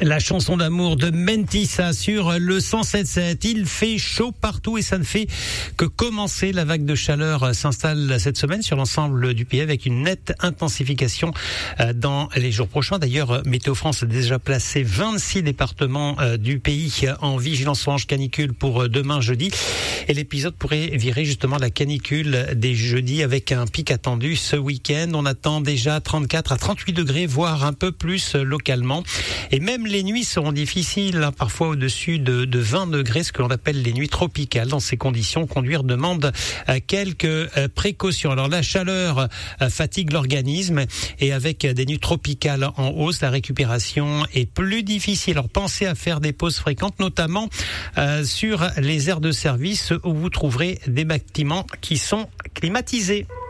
La chanson d'amour de Mentissa sur le 107.7. Il fait chaud partout et ça ne fait que commencer. La vague de chaleur s'installe cette semaine sur l'ensemble du pays avec une nette intensification dans les jours prochains. D'ailleurs, Météo France a déjà placé 26 départements du pays en vigilance orange canicule pour demain jeudi. Et l'épisode pourrait virer justement la canicule dès jeudi avec un pic attendu ce week-end. On attend déjà 34 à 38 degrés, voire un peu plus localement. Et même les nuits seront difficiles, parfois au-dessus de 20 degrés, ce que l'on appelle les nuits tropicales. Dans ces conditions, conduire demande quelques précautions. Alors la chaleur fatigue l'organisme et avec des nuits tropicales en hausse, la récupération est plus difficile. Alors pensez à faire des pauses fréquentes, notamment sur les aires de service où vous trouverez des bâtiments qui sont climatisés.